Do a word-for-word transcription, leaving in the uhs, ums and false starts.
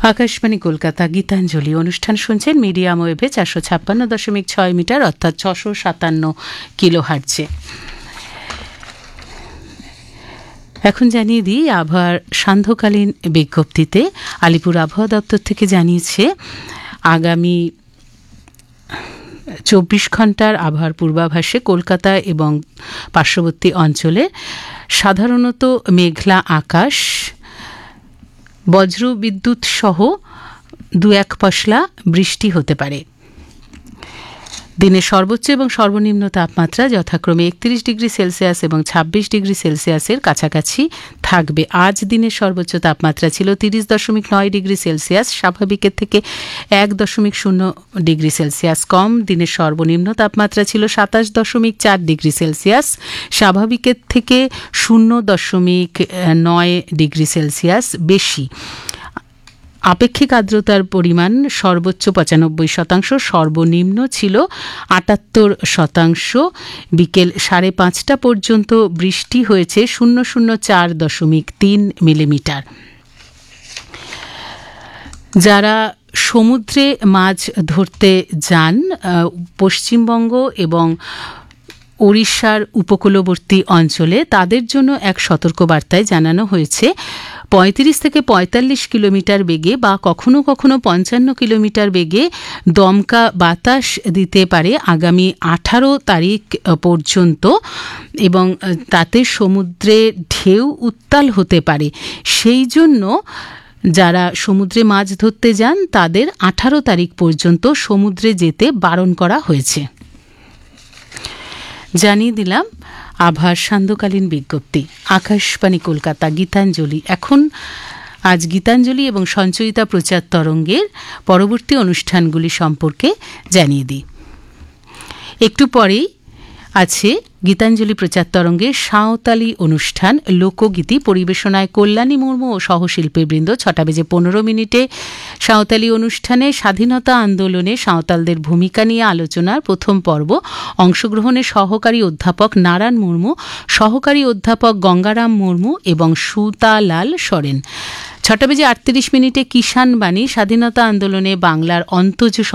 আকাশবাণী কলকাতা গীতাঞ্জলি অনুষ্ঠান শুনছেন মিডিয়াম ওয়েভে চারশো ছাপ্পান্ন দশমিক ছয় মিটার অর্থাৎ ছশো সাতান্ন কিলো হার্টজে। এখন জানিয়ে দিই আবহাওয়ার সান্ধ্যকালীন বিজ্ঞপ্তিতে আলিপুর আবহাওয়া দপ্তর থেকে জানিয়েছে আগামী চব্বিশ ঘন্টার আবহাওয়ার পূর্বাভাসে কলকাতা এবং পার্শ্ববর্তী অঞ্চলে সাধারণত মেঘলা আকাশ, বজ্র বিদ্যুৎ সহ দু এক পশলা বৃষ্টি হতে পারে। দিনের সর্বোচ্চ এবং সর্বনিম্ন তাপমাত্রা যথাক্রমে একত্রিশ ডিগ্রি সেলসিয়াস এবং ছাব্বিশ ডিগ্রি সেলসিয়াসের কাছাকাছি থাকবে। আজ দিনের সর্বোচ্চ তাপমাত্রা ছিল তিরিশ দশমিক নয় ডিগ্রি সেলসিয়াস, স্বাভাবিকের থেকে এক দশমিক শূন্য ডিগ্রি সেলসিয়াস কম। দিনের সর্বনিম্ন তাপমাত্রা ছিল সাতাশ দশমিক চার ডিগ্রি সেলসিয়াস, স্বাভাবিকের থেকে শূন্য দশমিক নয় ডিগ্রি সেলসিয়াস বেশি। আপেক্ষিক আর্দ্রতার পরিমাণ সর্বোচ্চ পঁচানব্বই শতাংশ, সর্বনিম্ন ছিল আটাত্তর শতাংশ। বিকেল সাড়ে পাঁচটা পর্যন্ত বৃষ্টি হয়েছে শূন্য শূন্য চার দশমিক তিন মিলিমিটার। যারা সমুদ্রে মাছ ধরতে যান, পশ্চিমবঙ্গ এবং ওড়িশার উপকূলবর্তী অঞ্চলে তাদের জন্য এক সতর্কবার্তায় জানানো হয়েছে পঁয়ত্রিশ থেকে পঁয়তাল্লিশ কিলোমিটার বেগে বা কখনো কখনো পঞ্চান্ন কিলোমিটার বেগে দমকা বাতাস দিতে পারে আগামী আঠারো তারিখ পর্যন্ত, এবং তাতে সমুদ্রে ঢেউ উত্তাল হতে পারে। সেই জন্য যারা সমুদ্রে মাছ ধরতে যান তাদের আঠারো তারিখ পর্যন্ত সমুদ্রে যেতে বারণ করা হয়েছে। জানিয়ে দিলাম আবহাওয়ার সান্ধ্যকালীন বিজ্ঞপ্তি। আকাশবাণী কলকাতা গীতাঞ্জলি। এখন আজ গীতাঞ্জলি এবং সঞ্চয়িতা প্রচার তরঙ্গের পরবর্তী অনুষ্ঠানগুলি সম্পর্কে জানিয়ে দিই। একটু পরেই আছে গীতাঞ্জলি প্রচার তরঙ্গের সাঁওতালি অনুষ্ঠান লোকগীতি পরিবেশনায় কল্যাণী মুর্মু ও সহশিল্পীবৃন্দ। ছটা বেজে পনেরো মিনিটে সাঁওতালি অনুষ্ঠানে স্বাধীনতা আন্দোলনে সাঁওতালদের ভূমিকা নিয়ে আলোচনার প্রথম পর্ব। অংশগ্রহণে সহকারী অধ্যাপক নারায়ণ মুর্মু, সহকারী অধ্যাপক গঙ্গারাম মুর্মু এবং সুতালাল সরেন। ছটা বেজে আটত্রিশ মিনিটে কিষাণ বাণী স্বাধীনতা আন্দোলনে বাংলার অন্তজ